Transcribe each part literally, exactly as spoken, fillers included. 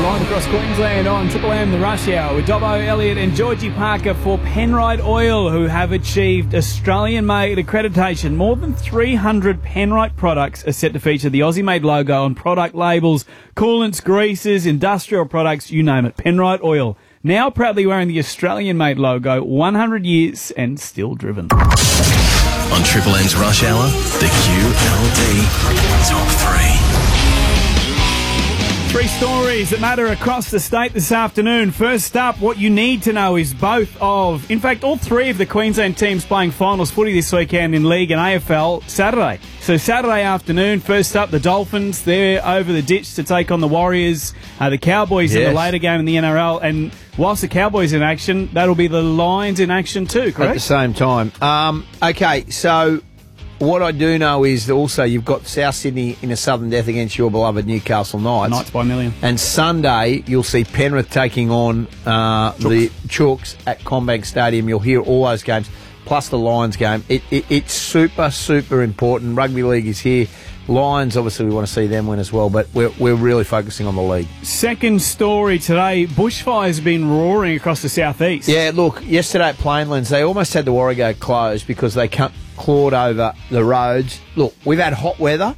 Live across Queensland on Triple M, the Rush Hour with Dobbo, Elliott and Georgie Parker for Penrite Oil, who have achieved Australian-made accreditation. More than three hundred Penrite products are set to feature the Aussie-made logo on product labels, coolants, greases, industrial products, you name it. Penrite Oil, now proudly wearing the Australian-made logo, one hundred years and still driven. On Triple M's Rush Hour, the Q L D Top three. Three stories that matter across the state this afternoon. First up, what you need to know is both of, in fact, all three of the Queensland teams playing finals footy this weekend in League and A F L Saturday. So Saturday afternoon, first up, the Dolphins, they're over the ditch to take on the Warriors. Uh, the Cowboys yes. in the later game in the N R L. And whilst the Cowboys in action, that'll be the Lions in action too, correct? At the same time. Um, okay, so what I do know is that also you've got South Sydney in a sudden death against your beloved Newcastle Knights. Knights by a million. And Sunday, you'll see Penrith taking on uh, the Chooks at CommBank Stadium. You'll hear all those games, plus the Lions game. It, it, it's super, super important. Rugby League is here. Lions, obviously, we want to see them win as well, but we're, we're really focusing on the league. Second story today, bushfires have been roaring across the southeast. Yeah, look, yesterday at Plainlands, they almost had the Warrego closed because they cut, clawed over the roads. Look, we've had hot weather.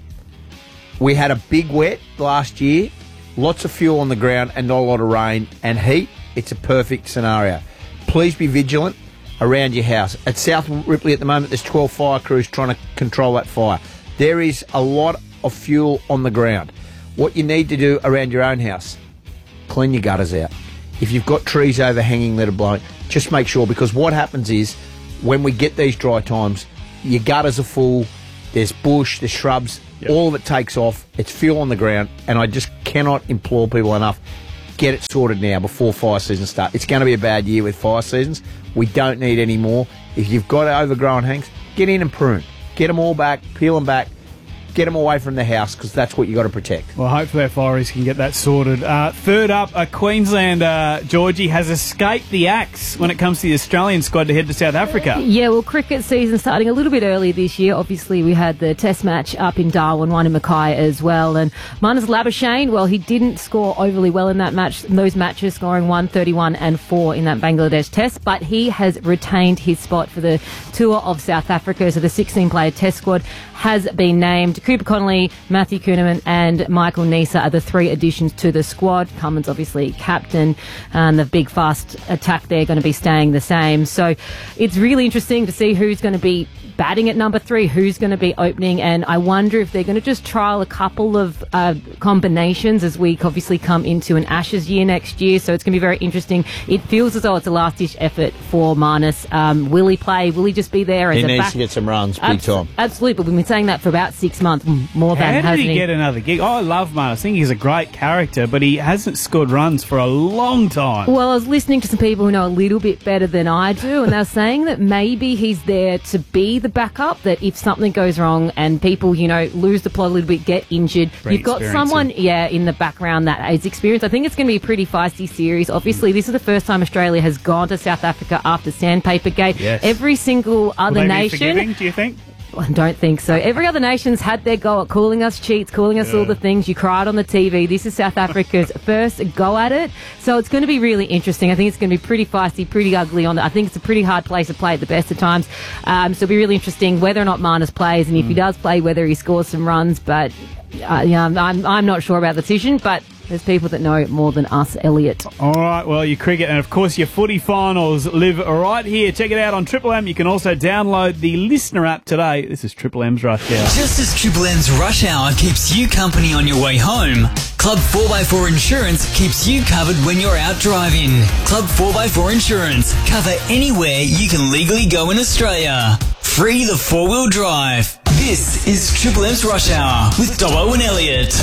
We had a big wet last year, lots of fuel on the ground and not a lot of rain and heat. It's a perfect scenario. Please be vigilant around your house. At South Ripley at the moment, there's twelve fire crews trying to control that fire. There is a lot of fuel on the ground. What you need to do around your own house, clean your gutters out. If you've got trees overhanging that are blowing, just make sure, because what happens is when we get these dry times, your gutters are full, there's bush, there's shrubs, yep. all of it takes off, it's fuel on the ground, and I just cannot implore people enough, get it sorted now before fire season starts. It's going to be a bad year with fire seasons. We don't need any more. If you've got overgrown hanks, get in and prune. Get them all back, peel them back, get them away from the house, because that's what you got to protect. Well, hopefully our fireys can get that sorted. Uh, third up, a Queenslander, Georgie, has escaped the axe when it comes to the Australian squad to head to South Africa. Yeah, well, cricket season starting a little bit early this year. Obviously, we had the test match up in Darwin, one in Mackay as well. And Marnus Labuschagne, well, he didn't score overly well in that match, in those matches, scoring one thirty-one and four in that Bangladesh test. But he has retained his spot for the tour of South Africa. So the sixteen-player test squad has been named. Cooper Connolly, Matthew Kuhneman and Michael Neser are the three additions to the squad. Cummins obviously captain, and the big fast attack there going to be staying the same. So it's really interesting to see who's going to be batting at number three, who's going to be opening, and I wonder if they're going to just trial a couple of uh, combinations as we obviously come into an Ashes year next year. So it's going to be very interesting. It feels as though it's a last-ditch effort for Marnus. Um, will he play? Will he just be there as he a needs back? to get some runs, big Abs- time. Absolutely, but we've been saying that for about six months, more than, How did hasn't he, he? get another gig? Oh, I love Marnus. I think he's a great character, but he hasn't scored runs for a long time. Well, I was listening to some people who know a little bit better than I do, and they're saying that maybe he's there to be the backup, that if something goes wrong and people, you know, lose the plot a little bit, get injured, Bring you've got someone, yeah, in the background that is experienced. I think it's going to be a pretty feisty series. Obviously, this is the first time Australia has gone to South Africa after Sandpaper Gate. Yes. Every single other Will they nation... be forgiving, do you think? I don't think so. Every other nation's had their go at calling us cheats, calling us Yeah. all the things. You cried on the T V. This is South Africa's first go at it. So it's going to be really interesting. I think it's going to be pretty feisty, pretty ugly. On the, I think it's a pretty hard place to play at the best of times. Um, so it'll be really interesting whether or not Marnus plays, and if mm. he does play, whether he scores some runs. But uh, yeah, I'm, I'm not sure about the decision, but there's people that know more than us, Elliot. All right, well, your cricket and, of course, your footy finals live right here. Check it out on Triple M. You can also download the Listener app today. This is Triple M's Rush Hour. Just as Triple M's Rush Hour keeps you company on your way home, Club four by four Insurance keeps you covered when you're out driving. Club four by four Insurance. Cover anywhere you can legally go in Australia. Free the four-wheel drive. This is Triple M's Rush Hour with Dobbo and Elliott.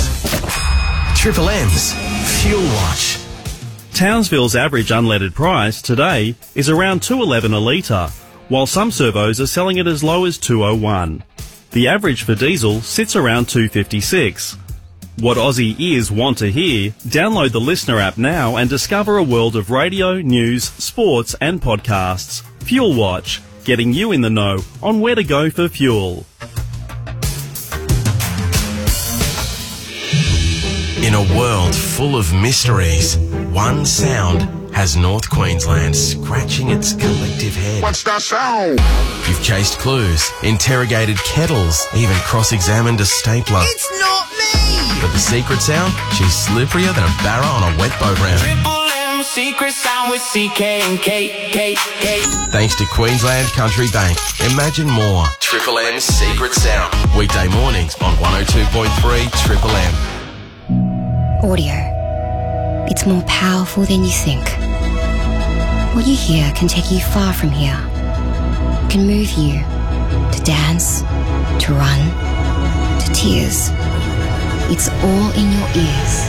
Triple M's Fuel Watch. Townsville's average unleaded price today is around two dollars eleven a litre, while some servos are selling it as low as two dollars oh one. The average for diesel sits around two dollars fifty-six. What Aussie ears want to hear? Download the Listener app now and discover a world of radio, news, sports and podcasts. Fuel Watch, getting you in the know on where to go for fuel. In a world full of mysteries, one sound has North Queensland scratching its collective head. What's that sound? You've chased clues, interrogated kettles, even cross-examined a stapler. It's not me! But the secret sound? She's slipperier than a barra on a wet boat round. Triple M secret sound with C K and K, K, K. Thanks to Queensland Country Bank. Imagine more. Triple M's secret sound. Weekday mornings on one oh two point three Triple M. Audio. It's more powerful than you think. What you hear can take you far from here. It can move you to dance, to run, to tears. It's all in your ears.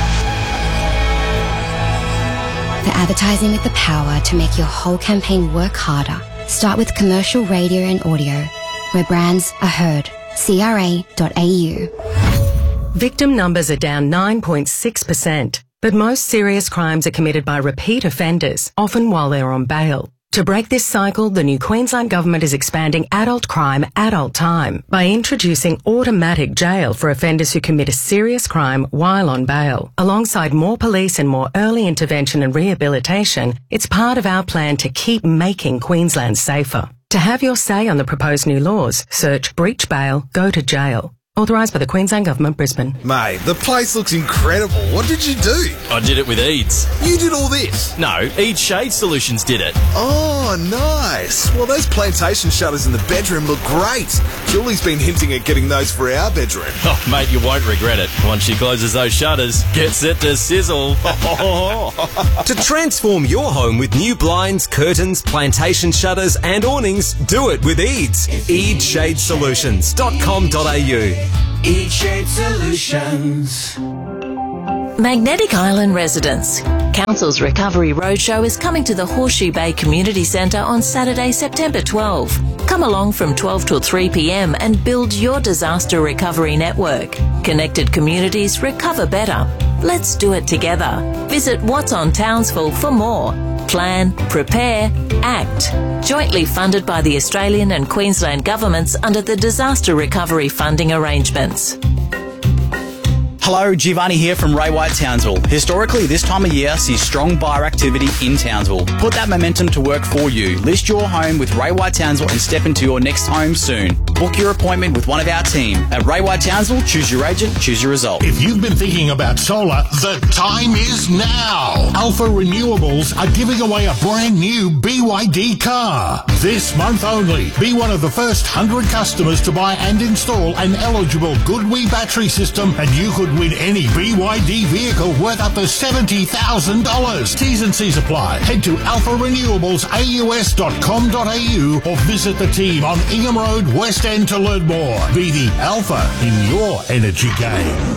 For advertising with the power to make your whole campaign work harder, start with commercial radio and audio, where brands are heard. C R A dot A U. Victim numbers are down nine point six percent, but most serious crimes are committed by repeat offenders, often while they're on bail. To break this cycle, the new Queensland Government is expanding adult crime, adult time by introducing automatic jail for offenders who commit a serious crime while on bail. Alongside more police and more early intervention and rehabilitation, it's part of our plan to keep making Queensland safer. To have your say on the proposed new laws, search breach bail, go to jail. Authorised by the Queensland Government, Brisbane. Mate, the place looks incredible. What did you do? I did it with Eads. You did all this? No, Eads Shade Solutions did it. Oh, nice. Well, those plantation shutters in the bedroom look great. Julie's been hinting at getting those for our bedroom. Oh, mate, you won't regret it. Once she closes those shutters, get set to sizzle. To transform your home with new blinds, curtains, plantation shutters and awnings, do it with Eads. eads shade solutions dot com dot a u. Eads Shade Solutions. Magnetic Island residents. Council's Recovery Roadshow is coming to the Horseshoe Bay Community Centre on Saturday, September twelfth. Come along from twelve till three p m and build your disaster recovery network. Connected communities recover better. Let's do it together. Visit What's on Townsville for more. Plan, prepare, act. Jointly funded by the Australian and Queensland governments under the Disaster Recovery Funding Arrangements. Hello, Giovanni here from Ray White Townsville. Historically, this time of year sees strong buyer activity in Townsville. Put that momentum to work for you. List your home with Ray White Townsville and step into your next home soon. Book your appointment with one of our team. At Ray White Townsville, choose your agent, choose your result. If you've been thinking about solar, the time is now. Alpha Renewables are giving away a brand new B Y D car. This month only, be one of the first one hundred customers to buy and install an eligible GoodWe battery system, and you could win any B Y D vehicle worth up to seventy thousand dollars. T's and C's apply. Head to alpha renewables a u s dot com dot a u or visit the team on Ingham Road, West End to learn more. Be the alpha in your energy game.